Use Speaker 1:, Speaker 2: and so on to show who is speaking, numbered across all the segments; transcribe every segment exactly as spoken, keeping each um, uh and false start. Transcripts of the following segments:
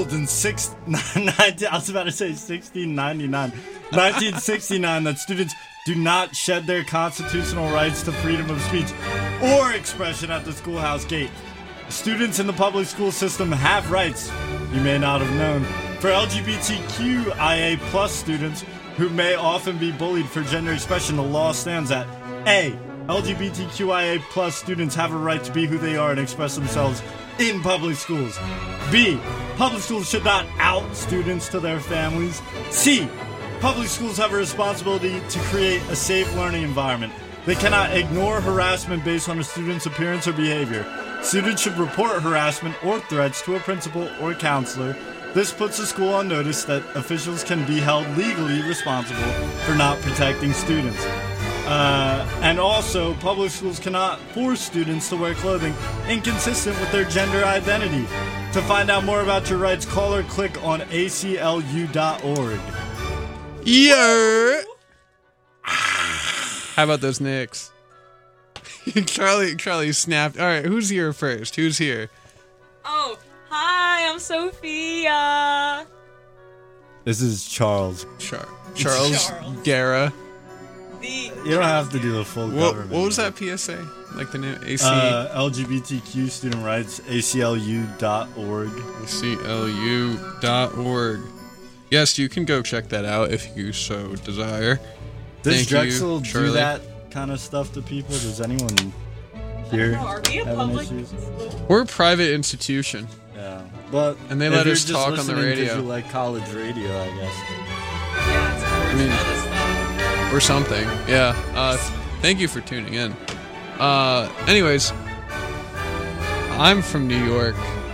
Speaker 1: ruled in six, nineteen, I was about to say sixteen ninety-nine, nineteen sixty-nine that students do not shed their constitutional rights to freedom of speech or expression at the schoolhouse gate. Students in the public school system have rights you may not have known. For L G B T Q I A plus students who may often be bullied for gender expression, the law stands at A. L G B T Q I A plus students have a right to be who they are and express themselves in public schools. B. Public schools should not out students to their families. C. Public schools have a responsibility to create a safe learning environment. They cannot ignore harassment based on a student's appearance or behavior. Students should report harassment or threats to a principal or counselor. This puts the school on notice that officials can be held legally responsible for not protecting students. Uh, and also, public schools cannot force students to wear clothing inconsistent with their gender identity. To find out more about your rights, call or click on A C L U dot org.
Speaker 2: Yeah. How about those Knicks? Charlie, Charlie snapped. All right, who's here first? Who's here?
Speaker 3: Oh, hi, I'm Sophia.
Speaker 1: This is Charles.
Speaker 2: Char- Charles,
Speaker 3: Charles.
Speaker 2: Guerra.
Speaker 3: The
Speaker 1: You don't have to do the full
Speaker 2: What,
Speaker 1: government.
Speaker 2: what was that P S A? Like the new A C
Speaker 1: Uh, L G B T Q student rights, A C L U dot org.
Speaker 2: A C L U dot org. Yes, you can go check that out if you so desire.
Speaker 1: Does
Speaker 2: Thank
Speaker 1: Drexel
Speaker 2: you,
Speaker 1: do
Speaker 2: Charlie.
Speaker 1: that kind of stuff to people? Does anyone here
Speaker 3: No, are we a
Speaker 1: have
Speaker 3: public
Speaker 1: issues?
Speaker 3: school?
Speaker 2: We're a private institution.
Speaker 1: Yeah, but
Speaker 2: And they
Speaker 1: if
Speaker 2: let
Speaker 1: you're
Speaker 2: us
Speaker 1: just
Speaker 2: talk on the
Speaker 1: listening 'cause
Speaker 2: radio.
Speaker 1: You like college radio, I guess.
Speaker 3: Yeah, it's
Speaker 2: I mean-
Speaker 3: other stuff.
Speaker 2: Or something. Yeah. Uh, thank you for tuning in. Uh, anyways, I'm from New York.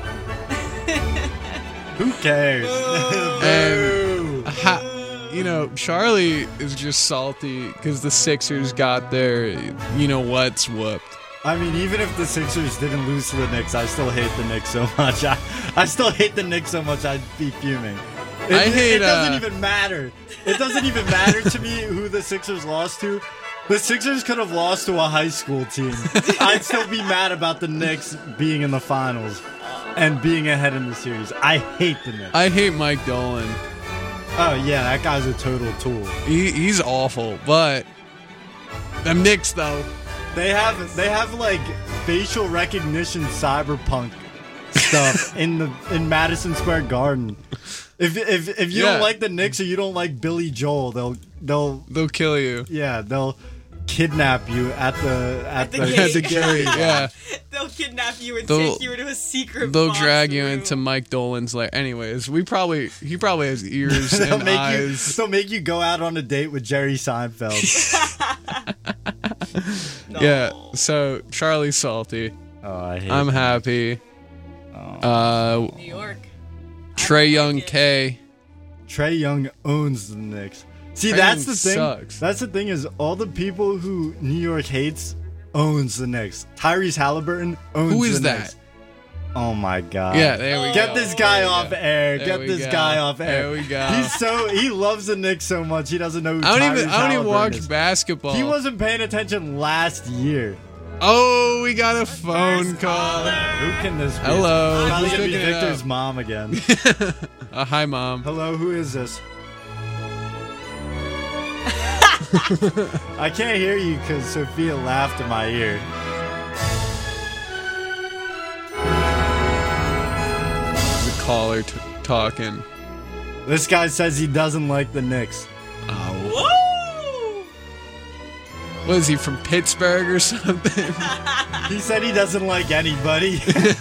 Speaker 1: Who cares?
Speaker 2: And, ha- you know, Charlie is just salty because the Sixers got their, you know what's whooped.
Speaker 1: I mean, even if the Sixers didn't lose to the Knicks, I still hate the Knicks so much. I, I still hate the Knicks so much, I'd be fuming. It,
Speaker 2: I hate,
Speaker 1: It doesn't
Speaker 2: uh,
Speaker 1: even matter. It doesn't even matter to me who the Sixers lost to. The Sixers could have lost to a high school team. I'd still be mad about the Knicks being in the finals and being ahead in the series. I hate the Knicks.
Speaker 2: I hate Mike Dolan.
Speaker 1: Oh, yeah, that guy's a total tool.
Speaker 2: He, he's awful, but the Knicks, though.
Speaker 1: They have they have like facial recognition cyberpunk stuff in the in Madison Square Garden. If if if you
Speaker 2: Yeah.
Speaker 1: don't like the Knicks or you don't like Billy Joel, they'll they'll
Speaker 2: They'll kill you.
Speaker 1: yeah they'll kidnap you at the at,
Speaker 3: the
Speaker 1: the,
Speaker 3: gate.
Speaker 2: At the gate, yeah.
Speaker 3: They'll kidnap you and
Speaker 2: They'll-
Speaker 3: take you into a secret
Speaker 2: They'll
Speaker 3: box
Speaker 2: drag you
Speaker 3: room.
Speaker 2: into Mike Dolan's lair. Anyways, we probably he probably has ears
Speaker 1: they'll
Speaker 2: and
Speaker 1: make
Speaker 2: eyes.
Speaker 1: you they'll make you go out on a date with Jerry Seinfeld.
Speaker 3: No.
Speaker 2: Yeah. So Charlie's salty.
Speaker 1: Oh, I hate.
Speaker 2: I'm happy. Uh,
Speaker 3: New York.
Speaker 2: Trey
Speaker 3: I don't
Speaker 2: Young
Speaker 3: like it.
Speaker 2: K.
Speaker 1: Trey Young owns the Knicks. See,
Speaker 2: Trae
Speaker 1: that's
Speaker 2: Young
Speaker 1: the thing.
Speaker 2: sucks.
Speaker 1: That's the thing is all the people who New York hates owns the Knicks. Tyrese Halliburton owns
Speaker 2: Who is
Speaker 1: the
Speaker 2: that?
Speaker 1: Knicks. Oh my god.
Speaker 2: Yeah, there we
Speaker 1: Get
Speaker 2: go.
Speaker 1: this guy
Speaker 2: There we
Speaker 1: off
Speaker 2: go.
Speaker 1: air.
Speaker 2: There
Speaker 1: Get
Speaker 2: we
Speaker 1: this
Speaker 2: go.
Speaker 1: guy off air.
Speaker 2: There we go.
Speaker 1: He's so he loves the Knicks so much he doesn't know who
Speaker 2: I don't
Speaker 1: Tyrese
Speaker 2: even I don't even
Speaker 1: Halliburton
Speaker 2: watch
Speaker 1: is.
Speaker 2: basketball.
Speaker 1: He wasn't paying attention last year.
Speaker 2: Oh, we got a phone
Speaker 3: First
Speaker 2: call.
Speaker 3: caller.
Speaker 1: Who can this be?
Speaker 2: Hello.
Speaker 1: It's probably
Speaker 2: Who's
Speaker 1: gonna be
Speaker 2: picking it
Speaker 1: Victor's
Speaker 2: up?
Speaker 1: mom again.
Speaker 2: Uh, hi, mom.
Speaker 1: Hello, who is this? I can't hear you because Sophia laughed in my ear.
Speaker 2: The caller t- talking.
Speaker 1: This guy says he doesn't like the Knicks.
Speaker 2: Oh.
Speaker 3: Woo!
Speaker 2: What is he from Pittsburgh or something?
Speaker 1: He said he doesn't like anybody.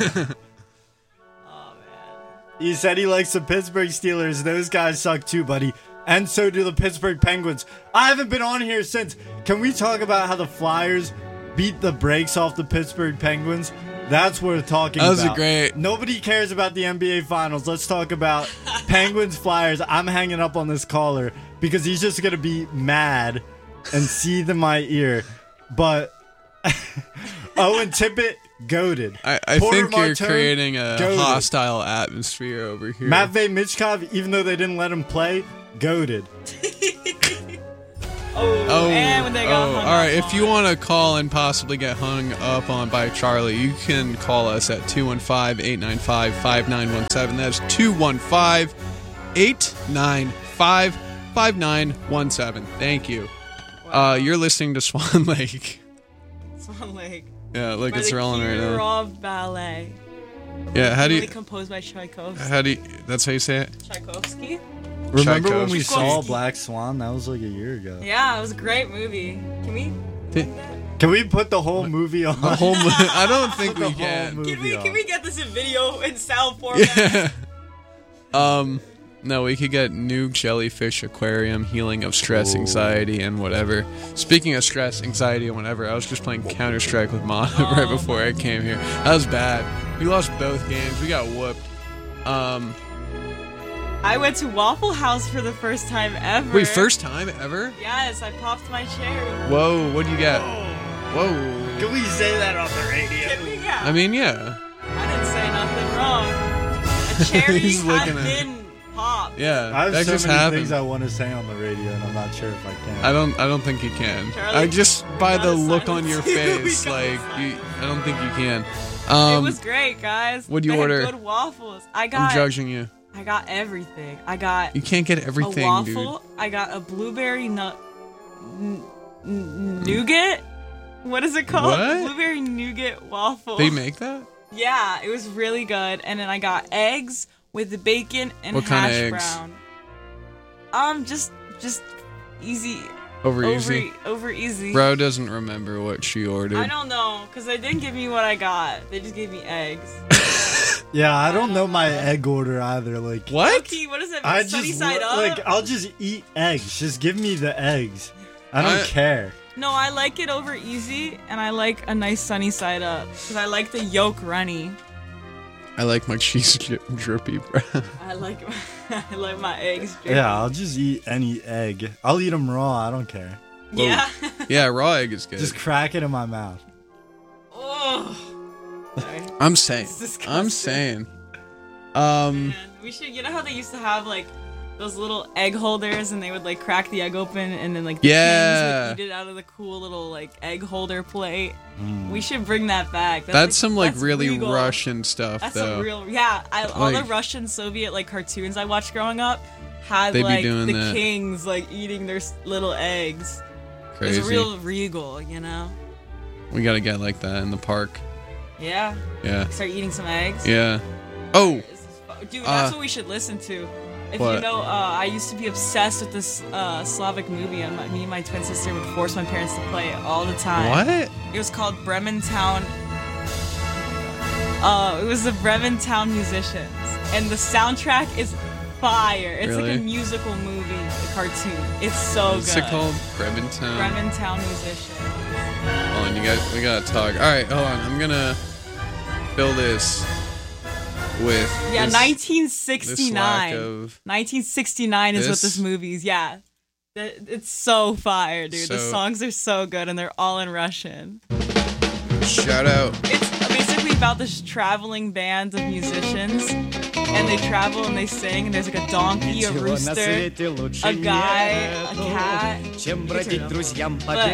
Speaker 3: Oh man.
Speaker 1: He said he likes the Pittsburgh Steelers. Those guys suck too, buddy. And so do the Pittsburgh Penguins. I haven't been on here since. Can we talk about how the Flyers beat the brakes off the Pittsburgh Penguins? That's worth talking
Speaker 2: That was
Speaker 1: about.
Speaker 2: great.
Speaker 1: Nobody cares about the N B A Finals. Let's talk about Penguins Flyers. I'm hanging up on this caller because he's just going to be mad and seethe in my ear. But Owen Tippett, goated.
Speaker 2: I, I
Speaker 1: Porter
Speaker 2: think you're
Speaker 1: Martone,
Speaker 2: creating a
Speaker 1: goated.
Speaker 2: hostile atmosphere over here.
Speaker 1: Matvey Michkov, even though they didn't let him play, goated.
Speaker 3: Oh,
Speaker 2: Oh,
Speaker 3: and when they got
Speaker 2: oh,
Speaker 3: hung
Speaker 2: all right.
Speaker 3: up
Speaker 2: If you
Speaker 3: on.
Speaker 2: want to call and possibly get hung up on by Charlie, you can call us at two one five, eight nine five, five nine one seven. That's two one five, eight nine five, five nine one seven. Thank you. Uh, you're listening to Swan Lake.
Speaker 3: Swan Lake.
Speaker 2: Yeah, look,
Speaker 3: By
Speaker 2: it's
Speaker 3: the
Speaker 2: rolling right now.
Speaker 3: Kirov Ballet.
Speaker 2: Yeah, how do
Speaker 3: Really
Speaker 2: you?
Speaker 3: composed by Tchaikovsky.
Speaker 2: How do you? That's how you say it.
Speaker 3: Tchaikovsky?
Speaker 1: Remember when we
Speaker 2: Tchaikovsky.
Speaker 1: saw Black Swan? That was like a year ago.
Speaker 3: Yeah, it was a great movie. Can we?
Speaker 2: Th-
Speaker 1: Can we put the whole movie on?
Speaker 2: The whole. Mo- I don't think
Speaker 1: The
Speaker 2: we
Speaker 1: whole
Speaker 2: can.
Speaker 1: movie.
Speaker 3: Can we?
Speaker 1: on.
Speaker 3: Can we get this in video and sound format?
Speaker 2: Yeah. Um, no, we could get Nuke Jellyfish Aquarium, healing of stress,
Speaker 1: Whoa.
Speaker 2: anxiety, and whatever. Speaking of stress, anxiety, and whatever, I was just playing Counter Strike with Mom
Speaker 3: Oh.
Speaker 2: right before I came here. That was bad. We lost both games. We got whooped. Um,
Speaker 3: I went to Waffle House for the first time ever.
Speaker 2: wait, first time ever?
Speaker 3: Yes, I popped my cherry.
Speaker 2: Whoa, what'd you get?
Speaker 1: Oh,
Speaker 2: Whoa.
Speaker 1: can we say that on the radio?
Speaker 3: Can we? Yeah.
Speaker 2: I mean, yeah.
Speaker 3: I didn't say nothing wrong. A cherry
Speaker 2: He's
Speaker 3: has
Speaker 2: looking at-
Speaker 3: been popped.
Speaker 2: Yeah,
Speaker 1: I have
Speaker 2: that
Speaker 1: so
Speaker 2: just
Speaker 1: many
Speaker 2: happened.
Speaker 1: things I want to say on the radio, and I'm not sure if I can.
Speaker 2: I don't. I don't think you can.
Speaker 3: Charlie,
Speaker 2: I just by
Speaker 3: gotta
Speaker 2: the look on
Speaker 3: silence
Speaker 2: your
Speaker 3: you. We
Speaker 2: face,
Speaker 3: gotta
Speaker 2: like you,
Speaker 3: silence.
Speaker 2: I don't think you can. Um,
Speaker 3: it was great, guys.
Speaker 2: what'd you
Speaker 3: They had
Speaker 2: order?
Speaker 3: Good waffles. I
Speaker 2: I'm
Speaker 3: got.
Speaker 2: judging you.
Speaker 3: I got everything. I got
Speaker 2: You can't get
Speaker 3: a
Speaker 2: everything,
Speaker 3: waffle.
Speaker 2: dude.
Speaker 3: I got a blueberry nut n- n- nougat. What is it called?
Speaker 2: What?
Speaker 3: Blueberry nougat waffle.
Speaker 2: They make that?
Speaker 3: Yeah, it was really good. And then I got eggs with the bacon and
Speaker 2: What
Speaker 3: hash
Speaker 2: kind of eggs?
Speaker 3: brown. Um, just just easy.
Speaker 2: Over,
Speaker 3: Over
Speaker 2: easy.
Speaker 3: over easy.
Speaker 2: Bro doesn't remember what she ordered.
Speaker 3: I don't know, cause they didn't give me what I got. They just gave me eggs.
Speaker 1: Yeah, I don't know my egg order either. Like,
Speaker 2: What?
Speaker 3: Okay, what does that mean?
Speaker 1: I
Speaker 3: Sunny
Speaker 1: just
Speaker 3: side
Speaker 1: lo-
Speaker 3: up?
Speaker 1: like I'll just eat eggs. Just give me the eggs. I don't
Speaker 2: I-
Speaker 1: care.
Speaker 3: No, I like it over easy, and I like a nice sunny side up, cause I like the yolk runny.
Speaker 2: I like my cheese dri- drippy, bro.
Speaker 3: I like I like my eggs. Drippy.
Speaker 1: Yeah, I'll just eat any egg. I'll eat them raw. I don't care.
Speaker 3: Yeah.
Speaker 2: Yeah, raw egg is good.
Speaker 1: Just crack it in my mouth.
Speaker 3: Oh. Sorry.
Speaker 2: I'm saying.
Speaker 3: It's disgusting.
Speaker 2: I'm saying. Um,
Speaker 3: Man, we should. You know how they used to have like those little egg holders, and they would like crack the egg open, and then like the
Speaker 2: Yeah.
Speaker 3: kings would eat it out of the cool little like egg holder plate.
Speaker 1: Mm.
Speaker 3: We should bring that back.
Speaker 2: that's some like
Speaker 3: that's
Speaker 2: really
Speaker 3: regal.
Speaker 2: Russian stuff,
Speaker 3: That's
Speaker 2: though.
Speaker 3: some real. Yeah, I, all the
Speaker 2: Like-
Speaker 3: Russian Soviet like cartoons I watched growing up had
Speaker 2: They be
Speaker 3: like
Speaker 2: doing
Speaker 3: the
Speaker 2: that.
Speaker 3: kings like eating their s- little eggs.
Speaker 2: Crazy.
Speaker 3: It's real regal, you know.
Speaker 2: We gotta get like that in the park.
Speaker 3: Yeah.
Speaker 2: Yeah.
Speaker 3: Start eating some eggs.
Speaker 2: Yeah. Oh,
Speaker 3: This is fu- Dude,
Speaker 2: Uh,
Speaker 3: that's what we should listen to. If you
Speaker 2: what?
Speaker 3: know, uh, I used to be obsessed with this uh, Slavic movie, and my, me and my twin sister would force my parents to play it all the time.
Speaker 2: what?
Speaker 3: It was called Bremen Town. Uh, it was the Bremen Town Musicians, and the soundtrack is fire. It's like
Speaker 2: Really?
Speaker 3: a musical movie, a cartoon. It's so
Speaker 2: What's
Speaker 3: good.
Speaker 2: it called? Brementown.
Speaker 3: Bremen Town Musicians.
Speaker 2: Hold on, you guys. We gotta talk. All right, hold on. I'm gonna fill this with.
Speaker 3: Yeah,
Speaker 2: this,
Speaker 3: nineteen
Speaker 2: this lack
Speaker 3: sixty-nine.
Speaker 2: of.
Speaker 3: nineteen sixty-nine is what
Speaker 2: This-
Speaker 3: this movie's. Yeah. That- It's so fire, dude. the
Speaker 2: So-
Speaker 3: songs are so good, and they're all in Russian.
Speaker 2: Shout out.
Speaker 3: It's basically about this traveling band of musicians, and they travel and they sing, and there's like a donkey, a rooster, a guy, a cat.
Speaker 4: Чем
Speaker 3: бродить
Speaker 4: друзьям по
Speaker 3: But